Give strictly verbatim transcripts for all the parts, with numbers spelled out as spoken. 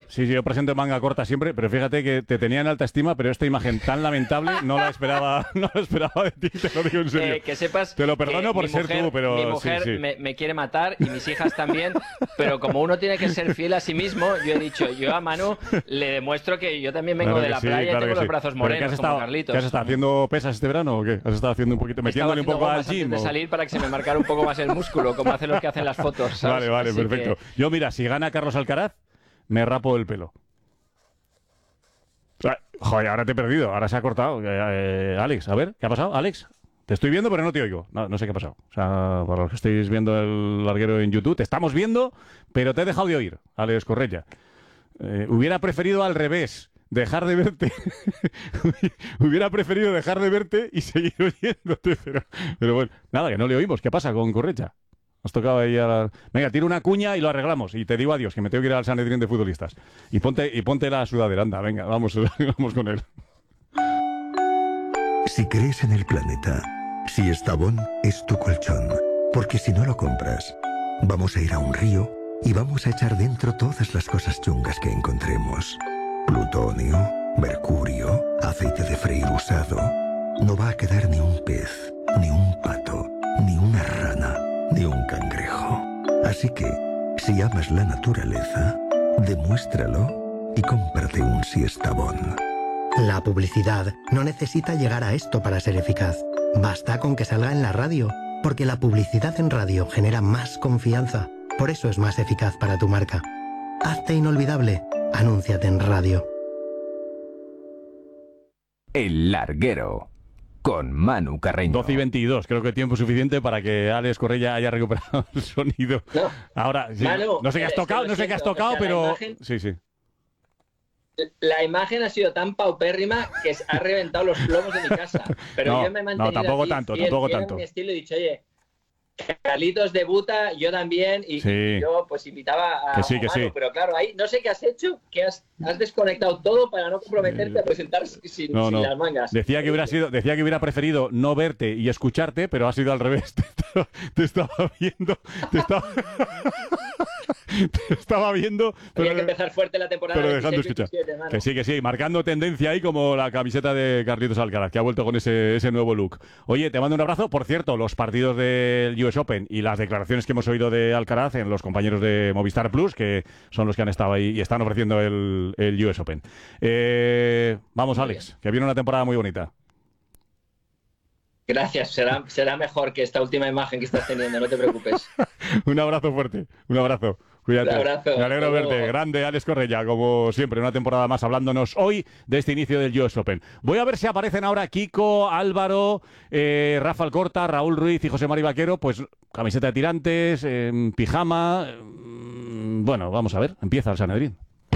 Sí, sí, yo presento en manga corta siempre, pero fíjate que te tenía en alta estima, pero esta imagen tan lamentable no la esperaba, no la esperaba de ti, te lo digo en serio. Eh, que sepas te lo perdono que por mi ser mujer, tú, pero mi mujer sí, sí. Me, me quiere matar y mis hijas también, pero como uno tiene que ser fiel a sí mismo, yo he dicho, yo a Manu le demuestro que yo también vengo Claro de la sí, playa claro y tengo sí. los brazos ¿Pero morenos qué has como estado, Carlitos. ¿Qué has estado haciendo pesas este verano o qué? ¿Has estado haciendo un poquito, metiéndole un poco al gym? Antes de o... salir para que se me marcara un poco más el músculo, como hacen los que hacen las fotos, ¿sabes? Vale, vale, Así perfecto. que... Yo, mira, si gana Carlos Alcaraz, me rapo el pelo. Joder, ahora te he perdido, ahora se ha cortado. Eh, Alex, a ver, ¿qué ha pasado? Alex, te estoy viendo, pero no te oigo. No, no sé qué ha pasado. O sea, para los que estéis viendo el larguero en YouTube, te estamos viendo, pero te he dejado de oír, Alex Correia. Eh, hubiera preferido al revés, dejar de verte. Hubiera preferido dejar de verte y seguir oyéndote, pero, pero bueno, nada, que no le oímos. ¿Qué pasa con Correia? Has tocado ahí a la... Venga, tira una cuña y lo arreglamos. Y te digo adiós, que me tengo que ir al Sanedrín de futbolistas. Y ponte, y ponte la sudadera, anda, venga, vamos, vamos con él. Si crees en el planeta, si Estrabón es tu colchón, porque si no lo compras, vamos a ir a un río y vamos a echar dentro todas las cosas chungas que encontremos. Plutonio, mercurio, aceite de freír usado. No va a quedar ni un pez, ni un pato, ni una rana, ni un cangrejo. Así que, si amas la naturaleza, demuéstralo y cómprate un Siestabón. La publicidad no necesita llegar a esto para ser eficaz. Basta con que salga en la radio, porque la publicidad en radio genera más confianza. Por eso es más eficaz para tu marca. Hazte inolvidable. Anúnciate en radio. El Larguero, con Manu Carreño. doce y veintidós, creo que tiempo suficiente para que Alex Correia haya recuperado el sonido. No. Ahora, sí, Manu, no sé qué has es que tocado, lo no sé qué has siento, tocado, o sea, la pero... imagen- Sí, sí. La imagen ha sido tan paupérrima que ha reventado los plomos de mi casa. Pero No, yo me he no, mantenido tampoco aquí, tanto, fiel, tampoco fiel a tanto. mi estilo, y he dicho, oye, Carlitos debuta, yo también, y, Sí. y yo pues invitaba a, Que sí, a que Manu, sí. pero claro, ahí no sé qué has hecho, que has, has desconectado todo para no comprometerte a presentar sin, No, sin no. las mangas. Decía que hubiera sido, decía que hubiera preferido no verte y escucharte, pero ha sido al revés. Te estaba, te estaba viendo, te estaba, te estaba viendo, Había que pero, empezar fuerte la temporada pero dejando veintiséis escuchar. veintisiete, Manu. Que sí, que sí, marcando tendencia ahí como la camiseta de Carlitos Alcaraz, que ha vuelto con ese, ese nuevo look. Oye, te mando un abrazo. Por cierto, los partidos del U S Open y las declaraciones que hemos oído de Alcaraz en los compañeros de Movistar Plus, que son los que han estado ahí y están ofreciendo el, el U S Open. Eh, vamos, Muy Alex, que viene una temporada muy bonita. Gracias, será, será mejor que esta última imagen que estás teniendo, no te preocupes. Un abrazo fuerte, un abrazo. Cuídate. Un abrazo, Me alegro hasta verte. luego. Grande Alex Correia, como siempre, una temporada más hablándonos hoy de este inicio del U S Open. Voy a ver si aparecen ahora Kiko, Álvaro, eh, Rafa Alcorta, Raúl Ruiz y José Mari Vaquero, pues camiseta de tirantes, eh, pijama. eh, bueno, vamos a ver, empieza el Sanedrín.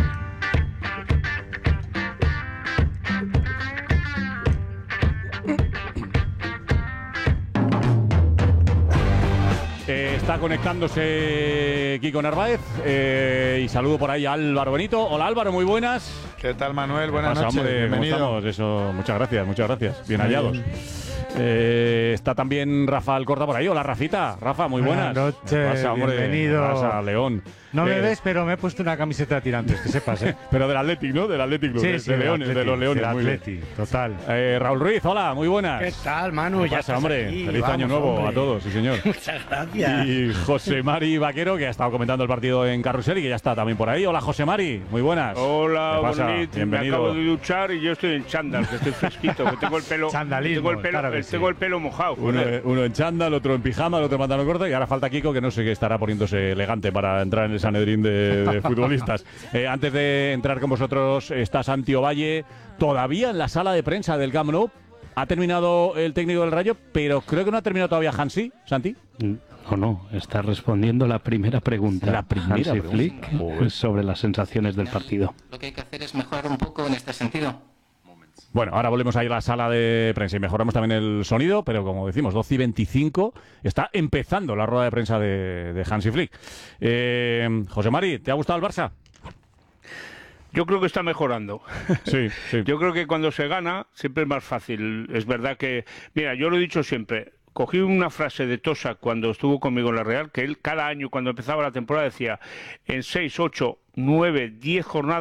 Eh, está conectándose Kiko Narváez eh, y saludo por ahí a Álvaro Benito. Hola Álvaro, muy buenas. ¿Qué tal, Manuel? Buenas ¿Qué pasa, noches. hombre? ¿Cómo Bienvenido. estamos? Eso, muchas gracias, muchas gracias. Bien Muy hallados. bien. Eh, está también Rafa Alcorta por ahí. Hola Rafita. Rafa, muy buenas. Buenas noches, ¿Qué pasa, hombre? bienvenido. ¿Qué pasa, León? No me Eh, ves, pero me he puesto una camiseta de tirantes, que sepas, ¿eh? Pero del Athletic, ¿no? Del Athletic Club. Sí, de, sí, de del Leones, de Atleti, los Leones. del Muy bien. Atleti, total. Eh, Raúl Ruiz, hola, muy buenas. ¿Qué tal, Manu? ¿Qué Ya pasa, estás hombre? aquí. Feliz Vamos, año nuevo hombre. a todos, sí señor. Muchas gracias. Y José Mari Vaquero, que ha estado comentando el partido en Carrusel y que ya está también por ahí. Hola, José Mari, muy buenas. Hola, ¿Qué pasa? bonito. Me Bienvenido. acabo de duchar y yo estoy en chándal, que estoy fresquito, que tengo el pelo, Chandalismo, tengo el pelo, claro que tengo sí. el pelo mojado. Uno, joder. uno en chándal, otro en pijama, el otro en pantalón corto y ahora falta Kiko, que no sé qué estará poniéndose elegante para entrar en el Sanedrín de, de futbolistas. Eh, antes de entrar con vosotros está Santi Ovalle, todavía en la sala de prensa del Camp Nou. Ha terminado el técnico del Rayo, pero creo que no ha terminado todavía Hansi, Santi. No, no, está respondiendo la primera pregunta. La primera Hansi pregunta. Flick, Joder. sobre las sensaciones del partido. Lo que hay que hacer es mejorar un poco en este sentido. Bueno, ahora volvemos a ir a la sala de prensa y mejoramos también el sonido, pero como decimos, doce y veinticinco, está empezando la rueda de prensa de, de Hansi Flick. Eh, José Mari, ¿te ha gustado el Barça? Yo creo que está mejorando. Sí, sí. Yo creo que cuando se gana siempre es más fácil. Es verdad que, mira, yo lo he dicho siempre. Cogí una frase de Tosa cuando estuvo conmigo en la Real, que él cada año cuando empezaba la temporada decía, en seis, ocho, nueve, diez jornadas